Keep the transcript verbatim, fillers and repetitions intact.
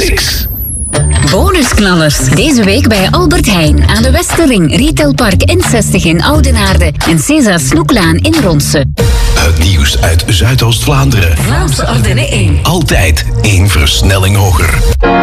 niks. Bonusknallers. Deze week bij Albert Heijn aan de Westerring, Retailpark N zestig in Oudenaarde en César Snoeklaan in Ronsen. Het nieuws uit Zuidoost-Vlaanderen. Vlaamse Ardennen één. Altijd één versnelling hoger.